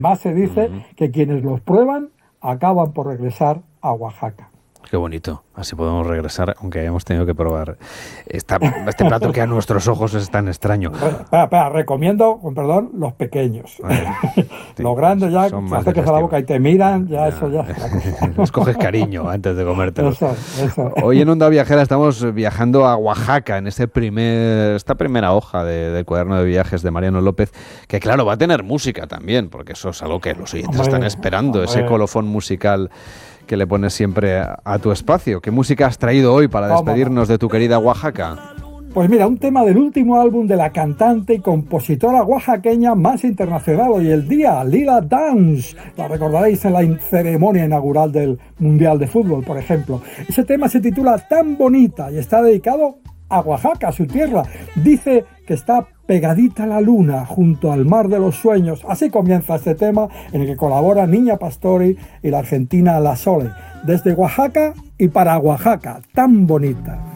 Más se dice que quienes los prueban acaban por regresar a Oaxaca. Qué bonito. Así podemos regresar, aunque hayamos tenido que probar este plato que a nuestros ojos es tan extraño. Espera, recomiendo, con perdón, los pequeños. Los grandes ya te acercas a la boca y te miran, eso ya. Escoges cariño antes de comértelo. Eso. Hoy en Onda Viajera estamos viajando a Oaxaca, en esta primera hoja del cuaderno de viajes de Mariano López, que claro, va a tener música también, porque eso es algo que los oyentes están esperando, ese colofón musical que le pones siempre a tu espacio. ¿Qué música has traído hoy para despedirnos de tu querida Oaxaca? Pues mira, un tema del último álbum de la cantante y compositora oaxaqueña más internacional hoy el día, Lila Downs. La recordaréis en la ceremonia inaugural del Mundial de Fútbol, por ejemplo. Ese tema se titula Tan Bonita y está dedicado a Oaxaca, a su tierra. Dice que está pegadita a la luna, junto al mar de los sueños. Así comienza este tema en el que colabora Niña Pastori y la argentina La Sole. Desde Oaxaca y para Oaxaca, Tan Bonita.